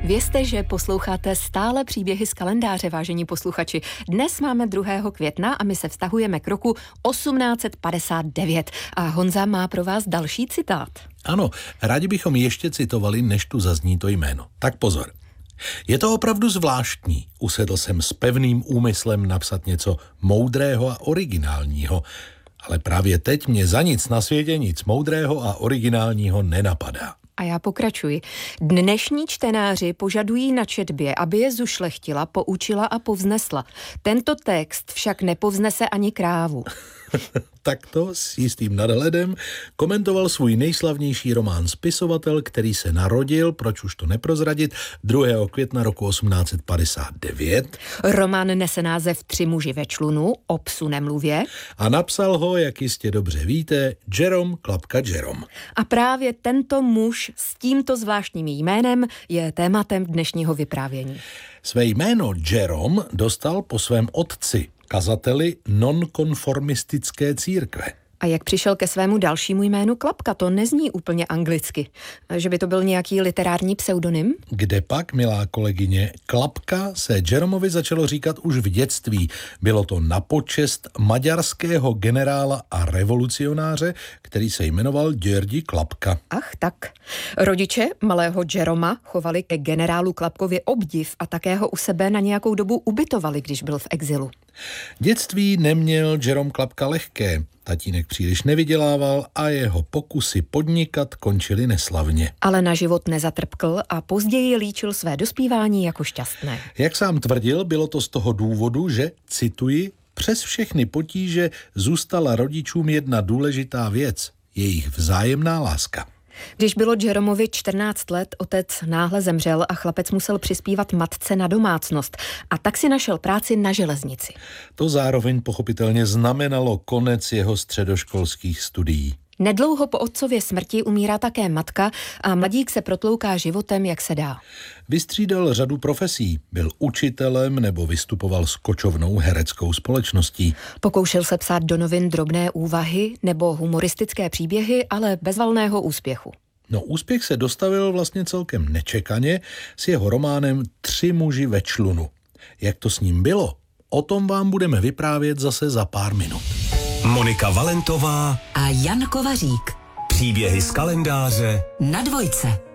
Vězte, že posloucháte stále příběhy z kalendáře, vážení posluchači. Dnes máme 2. května a my se vztahujeme k roku 1859. A Honza má pro vás další citát. Ano, rádi bychom ještě citovali, než tu zazní to jméno. Tak pozor. Je to opravdu zvláštní. Usedl jsem s pevným úmyslem napsat něco moudrého a originálního. Ale právě teď mě za nic na světě nic moudrého a originálního nenapadá. A já pokračuji. Dnešní čtenáři požadují na četbě, aby je zušlechtila, poučila a povznesla. Tento text však nepovznese ani krávu. Takto s jistým nadhledem komentoval svůj nejslavnější román spisovatel, který se narodil, proč už to neprozradit, 2. května roku 1859. Román nese název 3 muži ve člunu, o psu nemluvě. A napsal ho, jak jistě dobře víte, Jerome Klapka Jerome. A právě tento muž s tímto zvláštním jménem je tématem dnešního vyprávění. Své jméno Jerome dostal po svém otci, kazateli nonkonformistické církve. A jak přišel ke svému dalšímu jménu Klapka? To nezní úplně anglicky. Že by to byl nějaký literární pseudonym? Kde pak, milá kolegyně, Klapka se Jeromovi začalo říkat už v dětství. Bylo to na počest maďarského generála a revolucionáře, který se jmenoval György Klapka. Ach tak. Rodiče malého Jeroma chovali ke generálu Klapkovi obdiv a také ho u sebe na nějakou dobu ubytovali, když byl v exilu. Dětství neměl Jerome Klapka lehké. Tatínek příliš nevydělával a jeho pokusy podnikat končily neslavně. Ale na život nezatrpkl a později líčil své dospívání jako šťastné. Jak sám tvrdil, bylo to z toho důvodu, že, cituji, přes všechny potíže zůstala rodičům jedna důležitá věc, jejich vzájemná láska. Když bylo Jeromovi 14 let, otec náhle zemřel a chlapec musel přispívat matce na domácnost a tak si našel práci na železnici. To zároveň pochopitelně znamenalo konec jeho středoškolských studií. Nedlouho po otcově smrti umírá také matka a mladík se protlouká životem, jak se dá. Vystřídal řadu profesí, byl učitelem nebo vystupoval s kočovnou hereckou společností. Pokoušel se psát do novin drobné úvahy nebo humoristické příběhy, ale bez valného úspěchu. No, úspěch se dostavil vlastně celkem nečekaně s jeho románem 3 muži ve člunu. Jak to s ním bylo? O tom vám budeme vyprávět zase za pár minut. Monika Valentová a Jan Kovařík. Příběhy z kalendáře na Dvojce.